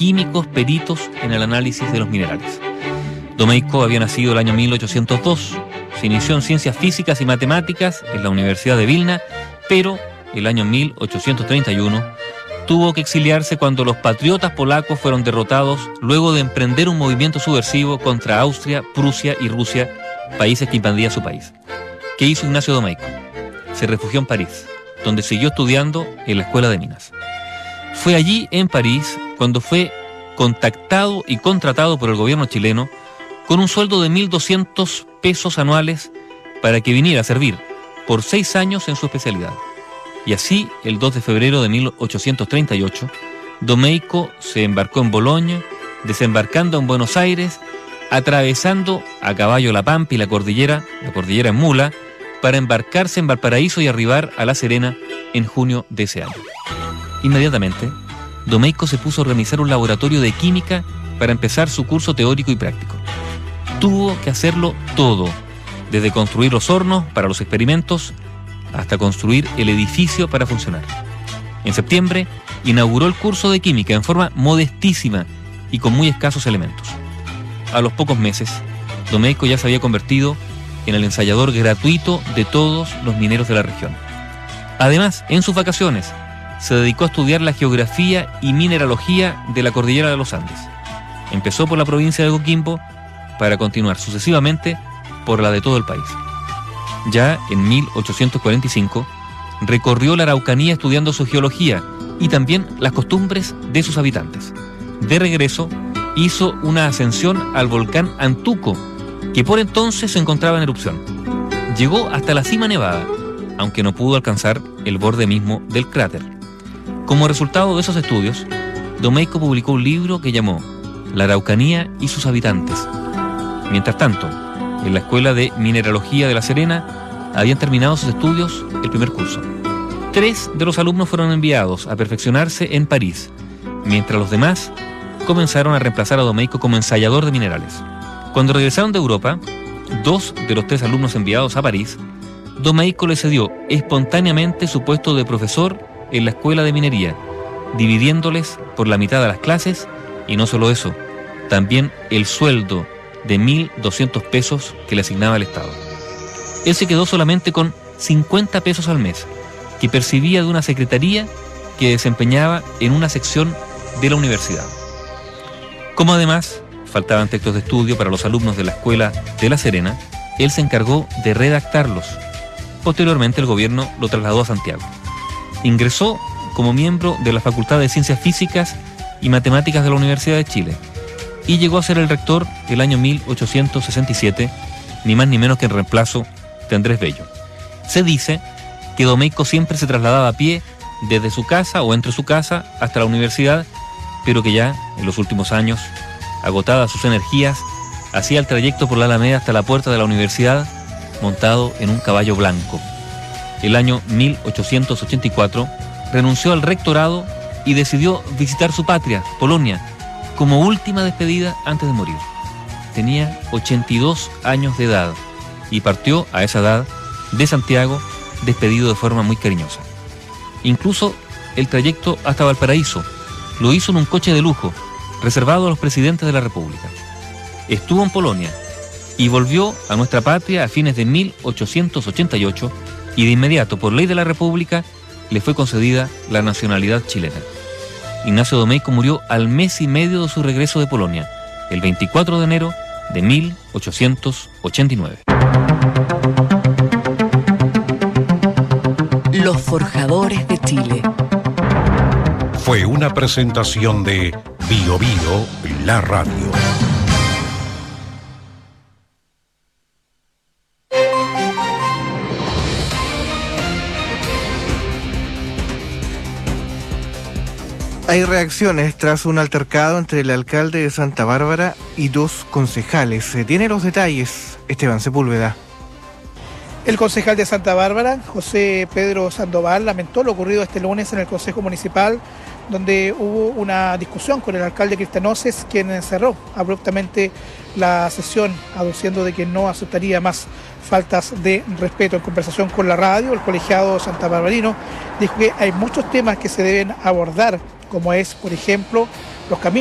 químicos peritos en el análisis de los minerales. Domeyko había nacido el año 1802, se inició en ciencias físicas y matemáticas en la Universidad de Vilna, pero el año 1831 tuvo que exiliarse cuando los patriotas polacos fueron derrotados luego de emprender un movimiento subversivo contra Austria, Prusia y Rusia, países que invadían su país. ¿Qué hizo Ignacio Domeyko? Se refugió en París, donde siguió estudiando en la Escuela de Minas. Fue allí, en París, cuando fue contactado y contratado por el gobierno chileno con un sueldo de 1.200 pesos anuales para que viniera a servir por 6 años en su especialidad. Y así, el 2 de febrero de 1838, Domeyko se embarcó en Bolonia, desembarcando en Buenos Aires, atravesando a caballo la Pampa y la cordillera en mula, para embarcarse en Valparaíso y arribar a La Serena en junio de ese año. Inmediatamente, Domeyko se puso a organizar un laboratorio de química para empezar su curso teórico y práctico. Tuvo que hacerlo todo, desde construir los hornos para los experimentos hasta construir el edificio para funcionar. En septiembre, inauguró el curso de química en forma modestísima y con muy escasos elementos. A los pocos meses, Domeyko ya se había convertido en el ensayador gratuito de todos los mineros de la región. Además, en sus vacaciones, se dedicó a estudiar la geografía y mineralogía de la cordillera de los Andes. Empezó por la provincia de Coquimbo para continuar sucesivamente por la de todo el país. Ya en 1845, recorrió la Araucanía estudiando su geología y también las costumbres de sus habitantes. De regreso, hizo una ascensión al volcán Antuco, que por entonces se encontraba en erupción. Llegó hasta la cima nevada, aunque no pudo alcanzar el borde mismo del cráter. Como resultado de esos estudios, Domeyko publicó un libro que llamó La Araucanía y sus habitantes. Mientras tanto, en la Escuela de Mineralogía de La Serena habían terminado sus estudios el primer curso. 3 de los alumnos fueron enviados a perfeccionarse en París, mientras los demás comenzaron a reemplazar a Domeyko como ensayador de minerales. Cuando regresaron de Europa, 2 de los 3 alumnos enviados a París, Domeyko le cedió espontáneamente su puesto de profesor en la Escuela de Minería, dividiéndoles por la mitad de las clases, y no solo eso, también el sueldo de 1.200 pesos que le asignaba el Estado. Él se quedó solamente con 50 pesos al mes, que percibía de una secretaría que desempeñaba en una sección de la universidad. Como además faltaban textos de estudio para los alumnos de la Escuela de La Serena, él se encargó de redactarlos. Posteriormente el gobierno lo trasladó a Santiago. Ingresó como miembro de la Facultad de Ciencias Físicas y Matemáticas de la Universidad de Chile y llegó a ser el rector el año 1867, ni más ni menos que en reemplazo de Andrés Bello. Se dice que Domeyko siempre se trasladaba a pie desde su casa o entre su casa hasta la universidad, pero que ya en los últimos años, agotadas sus energías, hacía el trayecto por la Alameda hasta la puerta de la universidad montado en un caballo blanco. El año 1884 renunció al rectorado y decidió visitar su patria, Polonia, como última despedida antes de morir. Tenía 82 años de edad y partió a esa edad de Santiago despedido de forma muy cariñosa. Incluso el trayecto hasta Valparaíso lo hizo en un coche de lujo, reservado a los presidentes de la República. Estuvo en Polonia y volvió a nuestra patria a fines de 1888 y de inmediato, por ley de la República, le fue concedida la nacionalidad chilena. Ignacio Domeyko murió al mes y medio de su regreso de Polonia, el 24 de enero de 1889. Los Forjadores de Chile. Fue una presentación de Bio Bio, la radio. Hay reacciones tras un altercado entre el alcalde de Santa Bárbara y 2 concejales. Se tiene los detalles, Esteban Sepúlveda. El concejal de Santa Bárbara, José Pedro Sandoval, lamentó lo ocurrido este lunes en el Consejo Municipal, donde hubo una discusión con el alcalde Cristanoces, quien cerró abruptamente la sesión, aduciendo de que no aceptaría más faltas de respeto. En conversación con la radio, el colegiado santabarbarino dijo que hay muchos temas que se deben abordar, como es, por ejemplo, los caminos